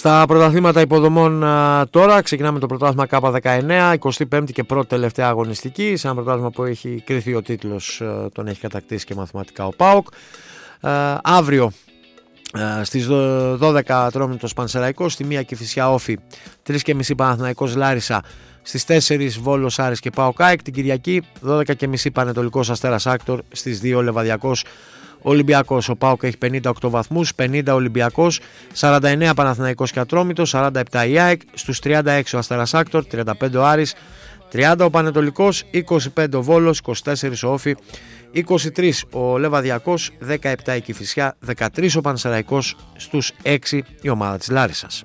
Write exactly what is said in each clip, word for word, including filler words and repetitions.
Στα πρωταθλήματα υποδομών α, τώρα ξεκινάμε το πρωτάθλημα Κ δεκαεννέα, εικοστή πέμπτη και πρώτη τελευταία αγωνιστική. Σε ένα πρωτάθλημα που έχει κρυθεί ο τίτλος, α, τον έχει κατακτήσει και μαθηματικά ο ΠΑΟΚ. Α, αύριο α, στις δώδεκα Ατρόμητος Πανσεραϊκός, στη μία Κηφισιά Όφη, τρεις και μισή Παναθηναϊκός Λάρισα, στις τέσσερις Βόλος Άρης και ΠΑΟΚ ΑΕΚ. Την Κυριακή δώδεκα και μισή Πανετολικός Αστέρας Άκτορ, στις δύο Λεβαδιακός Ολυμπιακός. Ο ΠΑΟΚ έχει πενήντα οκτώ βαθμούς, πενήντα Ολυμπιακός, σαράντα εννέα Παναθηναϊκός και Ατρόμητος, σαράντα επτά η ΑΕΚ, στους τριάντα έξι ο Αστέρας Άκτορ, τριάντα πέντε ο Άρης, τριάντα ο Πανετολικός, είκοσι πέντε ο Βόλος, είκοσι τέσσερα ο Όφη, είκοσι τρία ο Λεβαδιακός, δεκαεπτά η Κηφισιά, δεκατρία ο Πανσεραϊκός, στους έξι η ομάδα της Λάρισσας.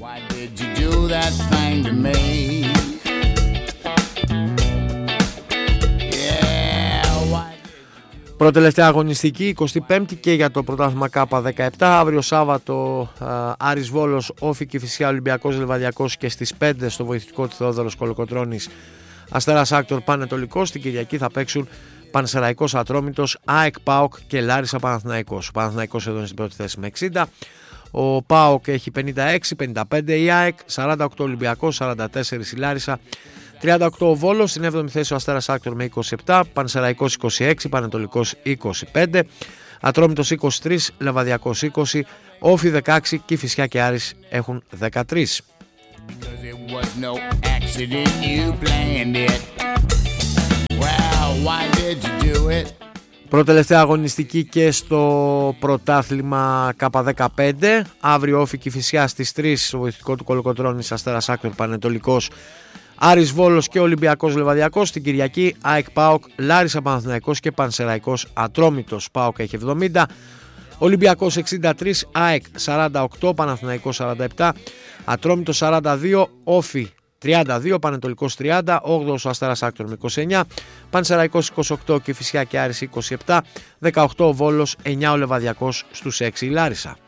Προτελευταία αγωνιστική, εικοστή πέμπτη και για το πρωτάθλημα Κ δεκαεπτά. Αύριο Σάββατο α, Άρης Βόλος, Όφη Κηφισιά, Ολυμπιακός Λεβαδιακός και στις πέντε στο βοηθητικό του Θεόδωρος Κολοκοτρώνης Αστέρας Άκτορ Πανετολικός. Την Κυριακή θα παίξουν Πανσεραϊκός Ατρόμητος, ΑΕΚ ΠΑΟΚ και Λάρισα Παναθηναϊκός. Ο Παναθηναϊκός εδώ είναι στην πρώτη θέση με εξήντα. Ο ΠΑΟΚ έχει πενήντα έξι, πενήντα πέντε η ΑΕΚ, σαράντα οκτώ Ολυμπιακός, σαράντα τέσσερα η Λάρισα, τριάντα οκτώ ο Βόλος, στην έβδομη θέση ο Αστέρας Άκτορ με είκοσι επτά, Πανσεραϊκός είκοσι έξι, Πανετολικός είκοσι πέντε, Ατρόμητος είκοσι τρία, Λεβαδιακός είκοσι, Όφη δεκαέξι, Κηφισιά και Άρης έχουν δεκατρία. Προτελευταία αγωνιστική και στο πρωτάθλημα Κ δεκαπέντε. Αύριο Όφη Κηφισιά στις τρεις στο βοηθητικό του Κολοκοτρώνης Αστέρας Άκτορ Πανετολικός, Άρης Βόλος και Ολυμπιακός Λεβαδιακός. Την Κυριακή ΑΕΚ ΠΑΟΚ, Λάρισα Παναθηναϊκός και Πανσεραϊκός Ατρόμητος. ΠΑΟΚ έχει εβδομήντα, Ολυμπιακός εξήντα τρία, ΑΕΚ σαράντα οκτώ, Παναθηναϊκός σαράντα επτά, Ατρόμητος σαράντα δύο, Όφη τριάντα δύο, Πανετολικός τριάντα, όγδοος ο Αστέρας Άκτορ με είκοσι εννέα, Πανσεραϊκός είκοσι οκτώ, Κηφισιά και Άρης είκοσι επτά, δεκαοκτώ ο Βόλος, εννέα ο Λεβαδιακός, στους έξι η Λάρισα.